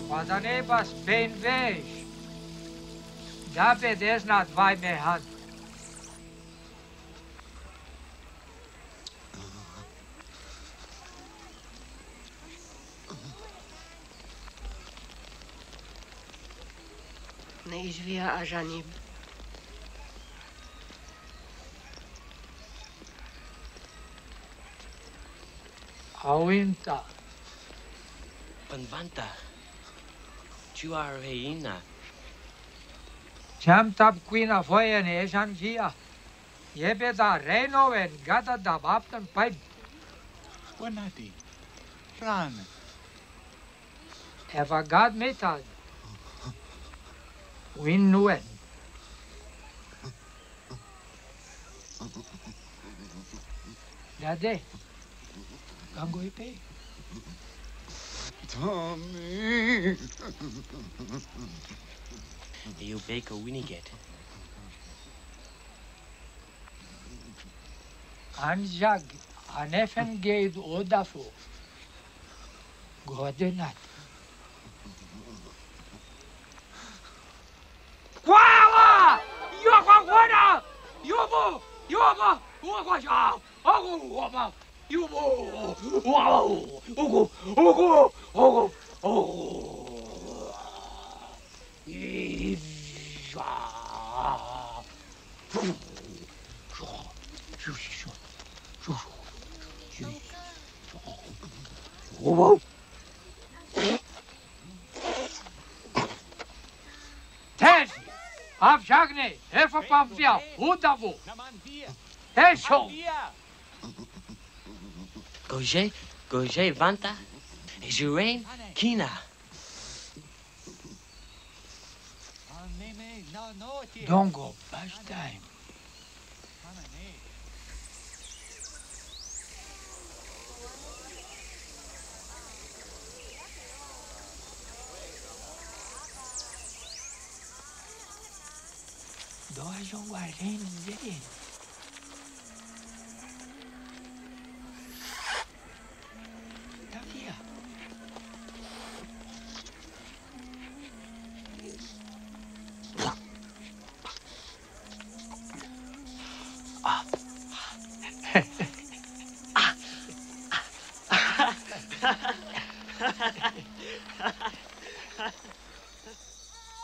Quadanebas bem vej. Dabe desnat vai me had. Neizvia Ajanib. Awinta. Panvanta. Chuareina. Cham tab quina voyen ejan via. Jebe da reno en gada da bapten pipe. Wanati. Ran. Eva gad metad. Win nuen. Dade. Gango ipe. Tommy. You bake a winiget. Anjag. Anefen geid odafo. Godenat. Quala! Yokwakwana! Yubu! Yuba! Wakwasha! Ogu! Wama! Yubu! Wow! Ogu! Ogu! Ogu! Ogu! Isha! Whoa! Ted! Avjagne! Even Pamvia! Udavu! Esho! Goje Vanta. Jurain Kina. Dongo, last time. Dois um guardião dele. Tá via. Ah.